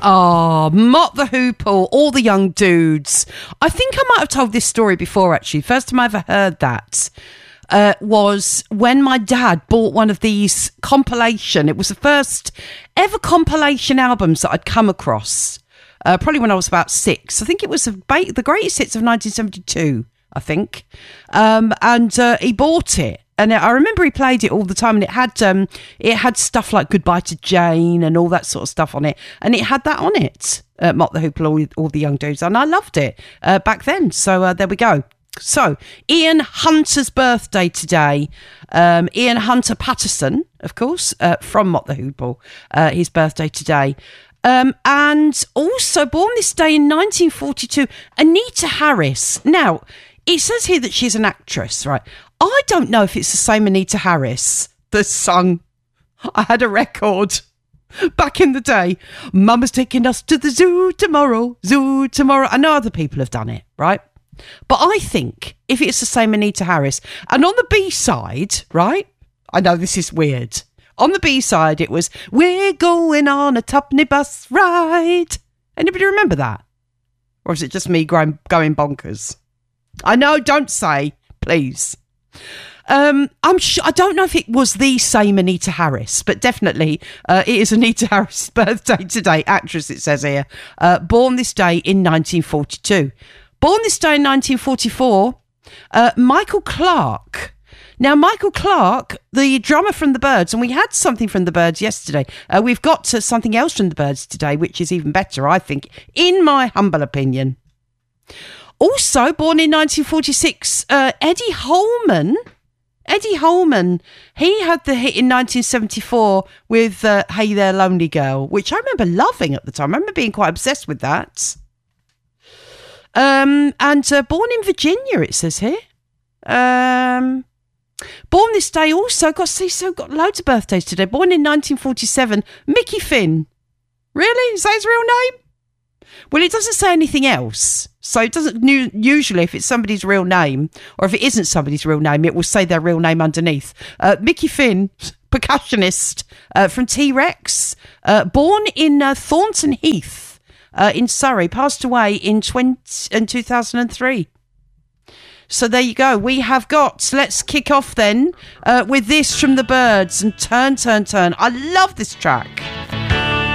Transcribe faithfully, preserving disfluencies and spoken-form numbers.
Oh, Mott the Hoople, all the young dudes. I think I might have told this story before, actually. First time I ever heard that uh, was when my dad bought one of these compilation. It was the first ever compilation albums that I'd come across, uh, probably when I was about six. I think it was the, the greatest hits of nineteen seventy-two, I think. Um, and uh, he bought it. And I remember he played it all the time, and it had um, it had stuff like Goodbye to Jane and all that sort of stuff on it. And it had that on it, uh, Mott the Hoople, all, all the young dudes. And I loved it uh, back then. So uh, there we go. So Ian Hunter's birthday today. Um, Ian Hunter Patterson, of course, uh, from Mott the Hoople, uh, his birthday today. Um, and also born this day in nineteen forty-two, Anita Harris. Now, it says here that she's an actress, right? I don't know if it's the same Anita Harris that sung I Had a Record back in the day. Mama's taking us to the zoo tomorrow, zoo tomorrow. I know other people have done it, right? But I think if it's the same Anita Harris, and on the B-side, right? I know this is weird. On the B-side, it was, we're going on a tuppenny bus ride. Anybody remember that? Or is it just me going, going bonkers? I know, don't say, please. Um, I'm sure, I don't know if it was the same Anita Harris, but definitely uh, it is Anita Harris' birthday today, actress it says here, uh, born this day in nineteen forty-two. Born this day in nineteen forty-four, uh, Michael Clarke. Now, Michael Clarke, the drummer from the Byrds, and we had something from the Byrds yesterday. Uh, we've got uh, something else from the Byrds today, which is even better, I think, in my humble opinion. Also, born in nineteen forty-six, uh, Eddie Holman. Eddie Holman, he had the hit in nineteen seventy-four with uh, Hey There Lonely Girl, which I remember loving at the time. I remember being quite obsessed with that. Um, and uh, born in Virginia, it says here. Um, born this day also, got see, so got loads of birthdays today. Born in nineteen forty-seven, Mickey Finn. Really? Is that his real name? Well, it doesn't say anything else. So it doesn't, usually if it's somebody's real name, or if it isn't somebody's real name, it will say their real name underneath. Uh, Mickey Finn, percussionist uh, from T-Rex, uh, born in uh, Thornton Heath uh, in Surrey, passed away in, twenty, in two thousand three. So there you go. We have got, let's kick off then uh, with this from the Byrds and Turn, Turn, Turn. I love this track.